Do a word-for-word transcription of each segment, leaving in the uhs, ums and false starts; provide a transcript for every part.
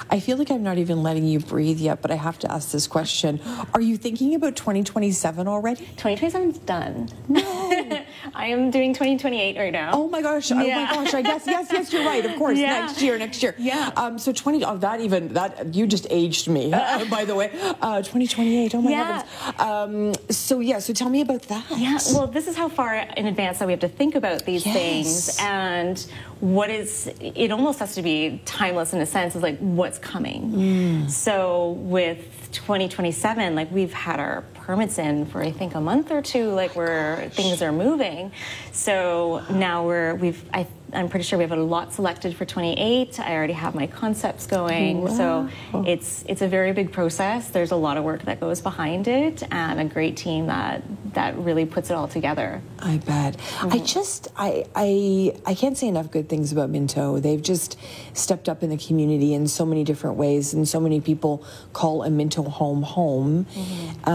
I feel like I'm not even letting you breathe yet, but I have to ask this question. Are you thinking about twenty twenty-seven already? twenty twenty-seven's done. No. I am doing twenty twenty-eight right now. Oh my gosh. Yeah. Oh my gosh. I guess, yes, yes, you're right. Of course. Yeah. Next year, next year. Yeah. Um, so twenty, oh, that even, that, you just aged me, uh, by the way. Uh, twenty twenty-eight. Oh my yeah. heavens. Um, so yeah, so tell me about that. Yeah. Well, this is how far in advance that we have to think about these yes. things. And what is, it almost has to be timeless in a sense, is like what's coming. Mm. So with twenty twenty-seven, like we've had our permits in for I think a month or two, like where things are moving. So now we're, we've, I, I'm pretty sure we have a lot selected for twenty-eight. I already have my concepts going. Wow. So it's, it's a very big process. There's a lot of work that goes behind it and a great team that, that really puts it all together. I bet. Mm-hmm. I just, I, I, I can't say enough good things about Minto. They've just stepped up in the community in so many different ways, and so many people call a Minto home home. Mm-hmm.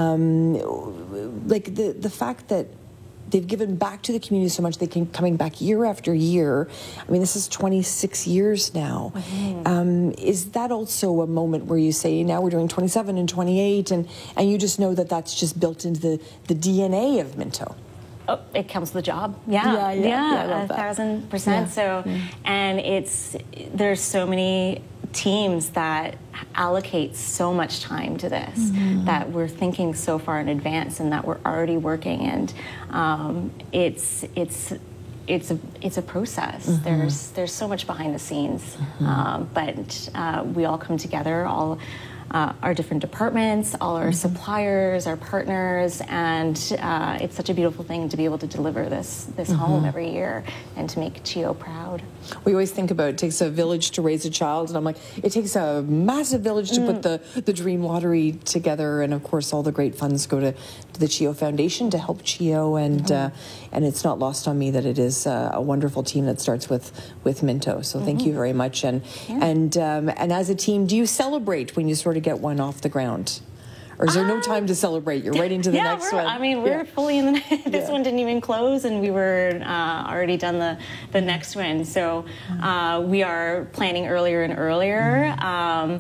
Um, like the, the fact that they've given back to the community so much, they keep coming back year after year. I mean, this is twenty-six years now. Mm-hmm. Um, is that also a moment where you say, now we're doing twenty-seven and twenty-eight, and, and you just know that that's just built into the, the D N A of Minto? Oh, it comes with the job. Yeah, yeah, yeah, yeah, yeah I love a that. thousand percent. Yeah. So, yeah. and it's, there's so many teams that allocate so much time to this, mm-hmm. that we're thinking so far in advance and that we're already working, and um, it's it's it's a it's a process. Mm-hmm. There's there's so much behind the scenes, mm-hmm. um, but uh, we all come together, all uh, our different departments, all our mm-hmm. suppliers, our partners, and uh, it's such a beautiful thing to be able to deliver this this mm-hmm. home every year and to make CHEO proud. We always think about it takes a village to raise a child, and I'm like, it takes a massive village to mm. put the, the Dream Lottery together, and of course all the great funds go to, to the CHEO Foundation to help CHEO, and mm-hmm. uh, and it's not lost on me that it is uh, a wonderful team that starts with with Minto. So mm-hmm. thank you very much, and yeah. and um, and as a team, do you celebrate when you sort of get one off the ground? Or is there no time to celebrate? You're right into the yeah, next we're, one. I mean, we're yeah. fully in the next. This yeah. one didn't even close, and we were uh, already done the, the next one. So uh, we are planning earlier and earlier. Um,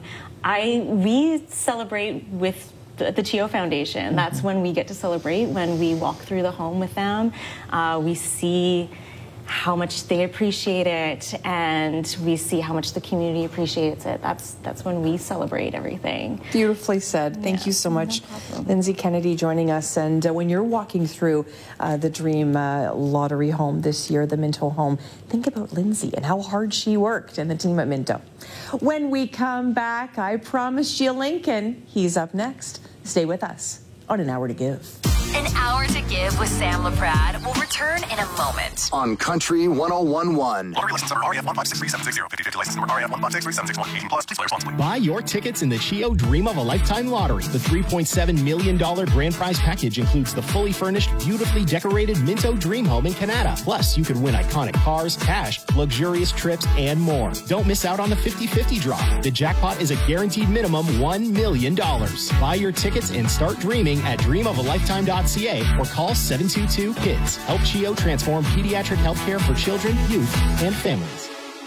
I we celebrate with the, the CHEO Foundation. Mm-hmm. That's when we get to celebrate, when we walk through the home with them. Uh, we see how much they appreciate it, and we see how much the community appreciates it. That's that's when we celebrate everything. Beautifully said. Thank yeah, you so much, no Lindsay Kennedy, joining us. And uh, when you're walking through uh, the Dream uh, Lottery home this year, the Minto home, think about Lindsay and how hard she worked and the team at Minto. When we come back, I promised you Lincoln. He's up next. Stay with us on An Hour to Give. An Hour to Give with Sam LaPrade will return in a moment. On Country one oh one point one. Lottery license number R E F one five six three seven six zero. fifty fifty license number R E F one five six three seven six one. eighteen plus. Please play responsibly. Buy your tickets in the CHEO Dream of a Lifetime Lottery. The three point seven million dollars grand prize package includes the fully furnished, beautifully decorated Minto Dream Home in Canada. Plus, you can win iconic cars, cash, luxurious trips, and more. Don't miss out on the fifty fifty draw. The jackpot is a guaranteed minimum one million dollars. Buy your tickets and start dreaming at dream of a lifetime dot c a or call seven two two KIDS. Help CHEO transform pediatric healthcare for children, youth, and families.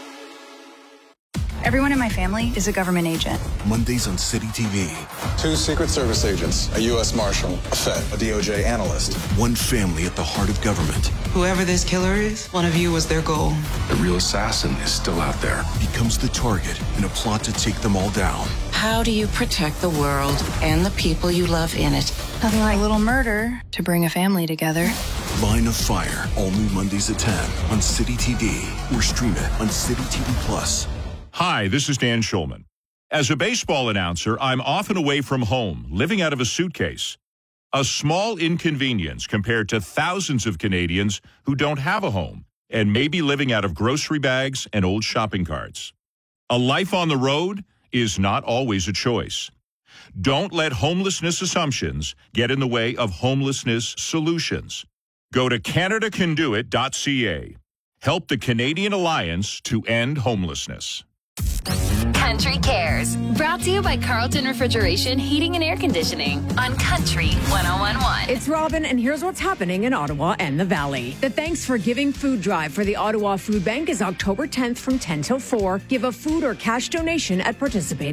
Everyone in my family is a government agent. Mondays on City T V. Two Secret Service agents, a U S Marshal, a Fed, a D O J analyst. One family at the heart of government. Whoever this killer is, one of you was their goal. The real assassin is still out there. Becomes the target in a plot to take them all down. How do you protect the world and the people you love in it? Nothing like a little murder to bring a family together. Line of Fire, all new Mondays at ten on City T V, or stream it on City T V Plus. Hi, this is Dan Schulman. As a baseball announcer, I'm often away from home, living out of a suitcase. A small inconvenience compared to thousands of Canadians who don't have a home and may be living out of grocery bags and old shopping carts. A life on the road is not always a choice. Don't let homelessness assumptions get in the way of homelessness solutions. Go to canada can do it dot c a. Help the Canadian Alliance to end homelessness. Country Cares, brought to you by Carlton Refrigeration, Heating and Air Conditioning on Country one oh one point one. It's Robin, and here's what's happening in Ottawa and the Valley. The Thanks for Giving food drive for the Ottawa Food Bank is October tenth from ten till four. Give a food or cash donation at participating